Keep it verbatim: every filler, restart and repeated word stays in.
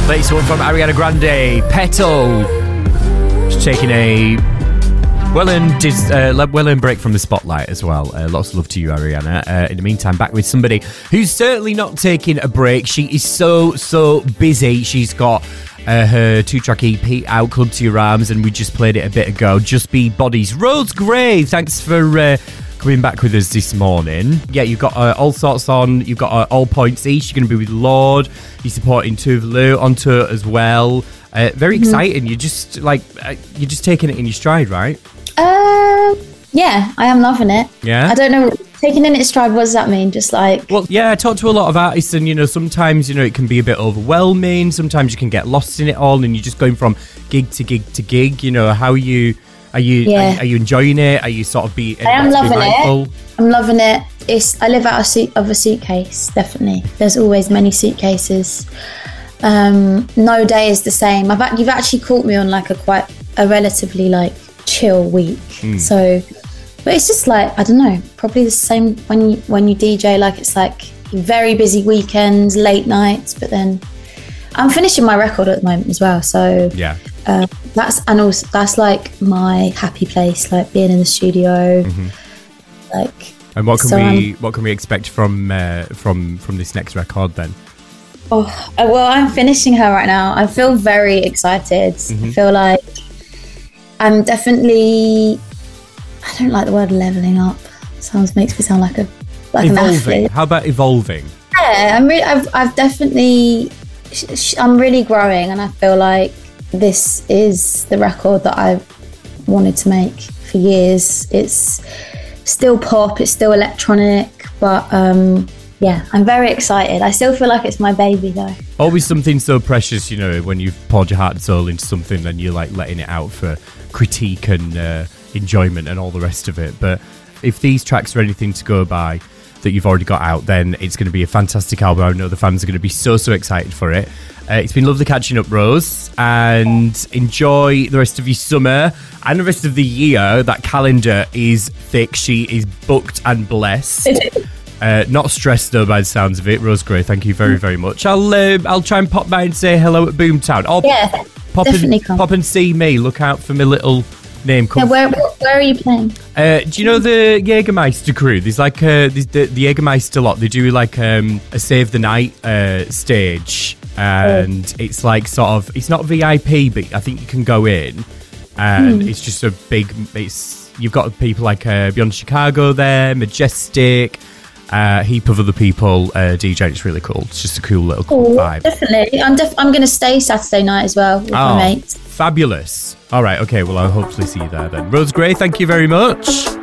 Latest one from Ariana Grande, Petal. She's taking a well-earned, uh, well-earned break from the spotlight as well. Uh, lots of love to you, Ariana. Uh, in the meantime, back with somebody who's certainly not taking a break. She is so, so busy. She's got uh, her two-track E P out, Club to Your Arms, and we just played it a bit ago. Just Be Bodies. Rose Gray, thanks for uh, coming back with us this morning. Yeah, you've got uh, All Sorts on. You've got uh, All Points East. You're going to be with Lord. You're supporting Tuvalu on tour as well. Uh, very mm-hmm. exciting. You're just like uh, you're just taking it in your stride, right? Um, yeah, I am loving it. Yeah, I don't know. Taking it in its stride. What does that mean? Just like well, yeah. I talk to a lot of artists, and you know, sometimes you know it can be a bit overwhelming. Sometimes you can get lost in it all, and you're just going from gig to gig to gig. You know, how are you? Are you? Yeah. Are, are you enjoying it? Are you sort of be? I am loving it. I'm loving it. It's. I live out of, suit, of a suitcase. Definitely. There's always many suitcases. Um, no day is the same. I've you've actually caught me on like a quite a relatively like chill week. Mm. So, but it's just like I don't know. Probably the same when you when you D J. Like it's like very busy weekends, late nights. But then I'm finishing my record at the moment as well. So yeah, uh, that's and also that's like my happy place. Like being in the studio. Mm-hmm. Like and what can so we I'm, what can we expect from uh, from from this next record then? Oh, well, I'm finishing her right now. I feel very excited. Mm-hmm. I feel like I'm definitely, I don't like the word leveling up. Sounds makes me sound like a like evolving. An athlete. How about evolving? Yeah, I'm really, I've, I've definitely, I'm really growing, and I feel like this is the record that I've wanted to make for years. It's still pop, it's still electronic, but um, yeah, I'm very excited. I still feel like it's my baby though. Always something so precious, you know, when you've poured your heart and soul into something and you're like letting it out for critique and uh, enjoyment and all the rest of it. But if these tracks are anything to go by that you've already got out, then it's going to be a fantastic album. I know the fans are going to be so, so excited for it. Uh, it's been lovely catching up, Rose, and enjoy the rest of your summer and the rest of the year. That calendar is thick. She is booked and blessed. Uh, not stressed though by the sounds of it. Rose Gray, thank you very, very much. I'll uh, I'll try and pop by and say hello at Boomtown. Or yeah, pop definitely and, come. Pop and see me. Look out for my little name. Yeah, where, where are you playing? Uh, do you know the Jägermeister crew? There's like uh, there's the, the Jägermeister lot. They do like um, a Save the Night uh, stage, and oh. it's like sort of it's not V I P, but I think you can go in, and hmm. it's just a big. It's you've got people like uh, Beyond Chicago there, Majestic. A uh, heap of other people uh, DJing. It's really cool. It's just a cool little cool oh, vibe. Definitely. I'm def- I'm going to stay Saturday night as well with oh, my mates. Fabulous. All right. Okay. Well, I'll hopefully see you there then. Rose Gray, thank you very much.